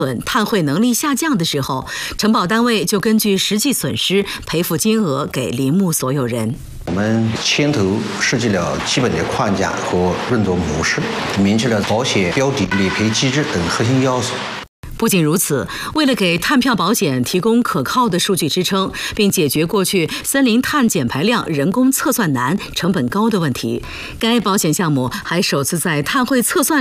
碳汇能力下降的时候，承保单位就根据实际损失赔付金额给林木所有人。 我们牵头设计了基本的框架和运作模式，明确了保险标的、理赔机制等核心要素。 不仅如此，为了给碳票保险提供可靠的数据支撑，并解决过去森林碳减排量人工测算难、成本高的问题，该保险项目还首次在碳汇测算